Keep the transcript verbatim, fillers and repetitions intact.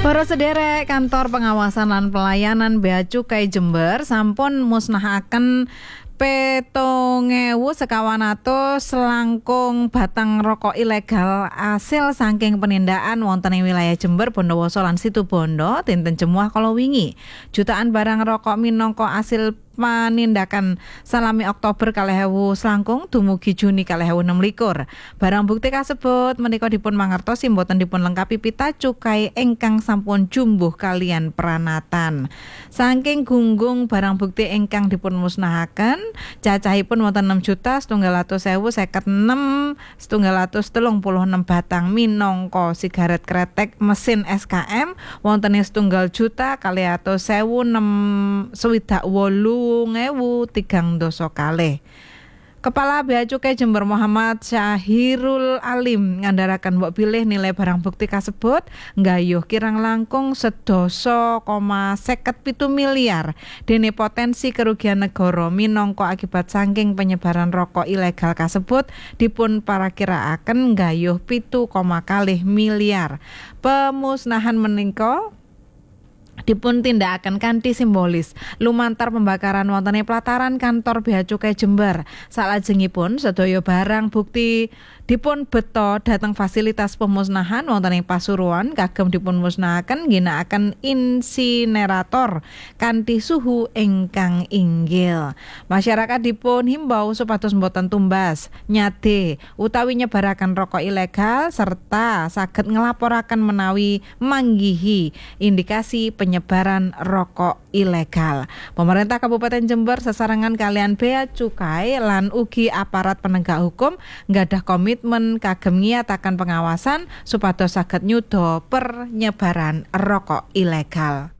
Para sederek, kantor pengawasan lan pelayanan Bea Cukai Jember sampun musnahaken petong ewu sekawan atus selangkung batang rokok ilegal asil saking penindaan wonten ing wilayah Jember, Bondowoso lan Situbondo dinten Jemuah kala wingi. Jutaan barang rokok minangka asil panindakan salami Oktober kalih ewu selangkung dumugi Juni kalih ewu enem likur. Barang bukti kasebut menika dipun mangertosi mboten dipun lengkapi pita cukai ingkang sampun jumbuh kalian pranatan. Saking gunggung barang bukti ingkang dipun musnahaken, cacahipun wonten enam juta setunggal atus ewu seket enem setunggal atus telung puluh enem batang minangka sigaret kretek mesin S K M wonten setunggal juta kalih atus ewu enem swidak wolu ngewu tigang doso kalih. Kepala Bea Cukai Jember Muhammad Syahirul Alim ngandharaken mbok pilih nilai barang bukti kasebut nggayuh kirang langkung sedasa koma seket pitu miliar. Dene potensi kerugian negara minangka akibat saking penyebaran rokok ilegal kasebut dipun parakiraaken nggayuh pitu koma kalih miliar. Pemusnahan menika dipun tindakaken kanthi simbolis lumantar pembakaran wonten ing pelataran kantor Bea Cukai Jember. Salajengipun sedaya barang bukti dipun beto dhateng fasilitas pemusnahan wonten ing Pasuruan kagem dipun musnahaken ginakaken insinerator kanthi suhu ingkang inggil. Masyarakat dipun himbau supados mboten tumbas, nyade utawi nyebaraken rokok ilegal serta saged nglaporaken menawi manggihi indikasi penyebaran rokok ilegal. Pemerintah Kabupaten Jember sesarengan kalian Bea Cukai lan ugi aparat penegak hukum nggadah komitmen kagem ngiyataken pengawasan supados saged nyuda penyebaran rokok ilegal.